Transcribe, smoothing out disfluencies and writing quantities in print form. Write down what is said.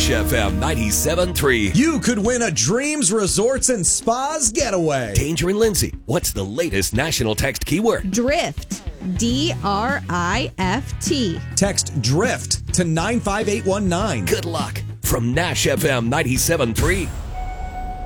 Nash FM 97.3. You could win a Dreams Resorts and Spas getaway. Danger and Lindsay, what's the latest national text keyword? Drift. D-R-I-F-T. Text DRIFT to 95819. Good luck from Nash FM 97.3.